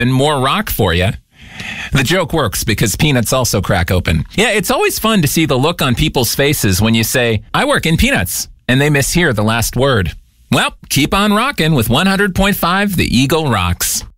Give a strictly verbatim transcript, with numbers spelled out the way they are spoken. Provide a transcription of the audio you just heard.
and more rock for you. The joke works because peanuts also crack open. Yeah, it's always fun to see the look on people's faces when you say, I work in peanuts, and they mishear the last word. Well, keep on rocking with one hundred point five The Eagle Rocks.